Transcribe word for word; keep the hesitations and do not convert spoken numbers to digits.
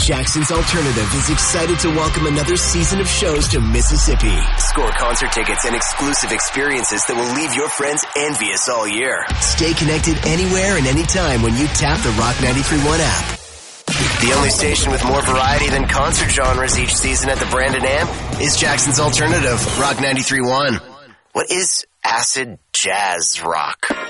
Jackson's Alternative is excited to welcome another season of shows to Mississippi. Score concert tickets and exclusive experiences that will leave your friends envious all year. Stay connected anywhere and anytime when you tap the Rock ninety-three point one app. The only station with more variety than concert genres each season at the Brandon Amp is Jackson's Alternative, Rock ninety-three point one. What is acid jazz rock?